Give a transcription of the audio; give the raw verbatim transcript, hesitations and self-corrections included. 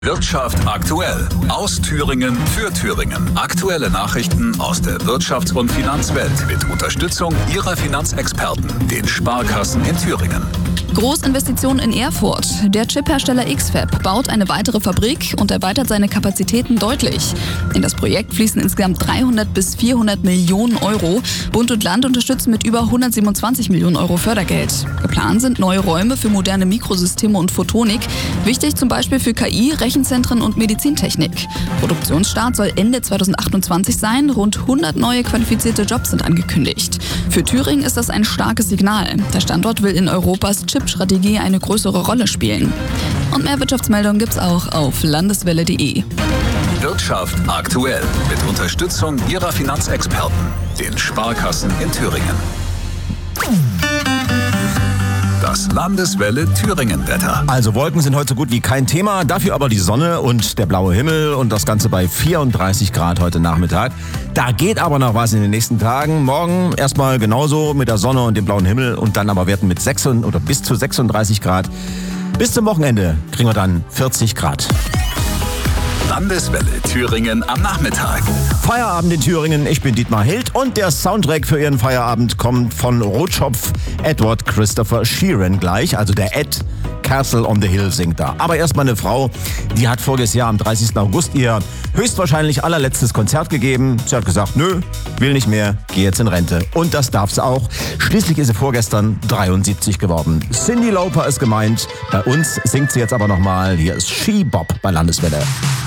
Wirtschaft aktuell. Aus Thüringen für Thüringen. Aktuelle Nachrichten aus der Wirtschafts- und Finanzwelt mit Unterstützung Ihrer Finanzexperten, den Sparkassen in Thüringen. Großinvestitionen in Erfurt. Der Chiphersteller X-Fab baut eine weitere Fabrik und erweitert seine Kapazitäten deutlich. In das Projekt fließen insgesamt dreihundert bis vierhundert Millionen Euro. Bund und Land unterstützen mit über hundertsiebenundzwanzig Millionen Euro Fördergeld. Geplant sind neue Räume für moderne Mikrosysteme und Photonik. Wichtig zum Beispiel für K I, Rechenzentren und Medizintechnik. Produktionsstart soll Ende zweitausendachtundzwanzig sein. Rund hundert neue qualifizierte Jobs sind angekündigt. Für Thüringen ist das ein starkes Signal. Der Standort will in Europas Chip-Strategie eine größere Rolle spielen. Und mehr Wirtschaftsmeldungen gibt's auch auf landeswelle punkt de. Wirtschaft aktuell mit Unterstützung Ihrer Finanzexperten, den Sparkassen in Thüringen. Das Landeswelle Thüringen-Wetter. Also Wolken sind heute so gut wie kein Thema, dafür aber die Sonne und der blaue Himmel und das Ganze bei vierunddreißig Grad heute Nachmittag. Da geht aber noch was in den nächsten Tagen. Morgen erstmal genauso mit der Sonne und dem blauen Himmel und dann aber Werten mit sechs oder bis zu sechsunddreißig Grad. Bis zum Wochenende kriegen wir dann vierzig Grad. Landeswelle Thüringen am Nachmittag. Feierabend in Thüringen, ich bin Dietmar Hild und der Soundtrack für Ihren Feierabend kommt von Rotschopf Edward Christopher Sheeran gleich, also der Ed. Castle on the Hill singt da. Aber erstmal eine Frau, die hat voriges Jahr am dreißigsten August ihr höchstwahrscheinlich allerletztes Konzert gegeben. Sie hat gesagt, nö, will nicht mehr, geh jetzt in Rente. Und das darf sie auch. Schließlich ist sie vorgestern dreiundsiebzig geworden. Cyndi Lauper ist gemeint. Bei uns singt sie jetzt aber nochmal. Hier ist She Bop bei Landeswelle.